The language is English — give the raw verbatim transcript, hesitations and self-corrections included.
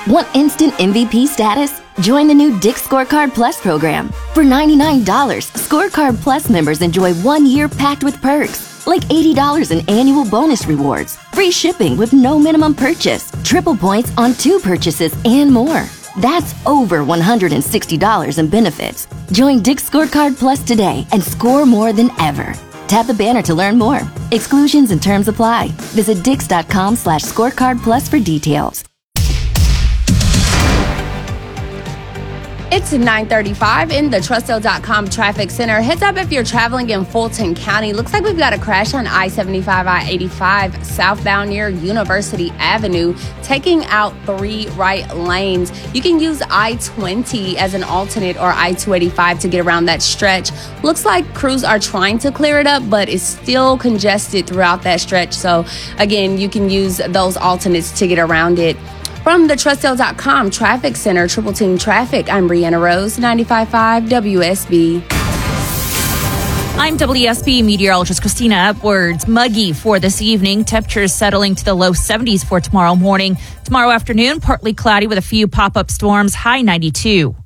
Want instant M V P status? Join the new Dick's Scorecard Plus program. For ninety-nine dollars, Scorecard Plus members enjoy one year packed with perks, like eighty dollars in annual bonus rewards, free shipping with no minimum purchase, triple points on two purchases, and more. That's over one hundred sixty dollars in benefits. Join Dick's Scorecard Plus today and score more than ever. Tap the banner to learn more. Exclusions and terms apply. Visit dix.com slash scorecard plus for details. It's nine thirty-five in the Trussell dot com traffic center. Heads up if you're traveling in Fulton County. Looks like we've got a crash on I seventy-five, I eighty-five southbound near University Avenue, taking out three right lanes. You can use I twenty as an alternate or I two eighty-five to get around that stretch. Looks like crews are trying to clear it up, but it's still congested throughout that stretch. So again, you can use those alternates to get around it. From the Trussell dot com Traffic Center, Triple Team Traffic, I'm Brianna Rose, ninety-five point five W S B. I'm W S B meteorologist Christina Edwards. Muggy for this evening. Temperatures settling to the low seventies for tomorrow morning. Tomorrow afternoon, partly cloudy with a few pop-up storms, high ninety-two.